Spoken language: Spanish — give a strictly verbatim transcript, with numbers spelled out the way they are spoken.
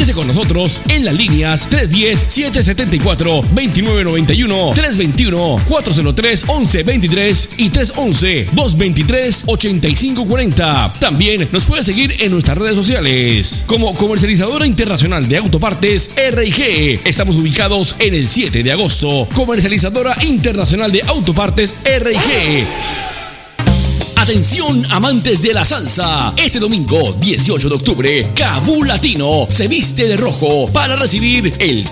Comuníquese con nosotros en las líneas tres uno cero, siete siete cuatro, dos nueve nueve uno, tres dos uno, cuatro cero tres, once veintitrés y tres once, dos veintitrés, ochenta y cinco cuarenta. También nos puede seguir en nuestras redes sociales como Comercializadora Internacional de Autopartes R I G. Estamos ubicados en el siete de agosto. Comercializadora Internacional de Autopartes R I G. Atención amantes de la salsa, este domingo dieciocho de octubre, Kabul Latino se viste de rojo para recibir el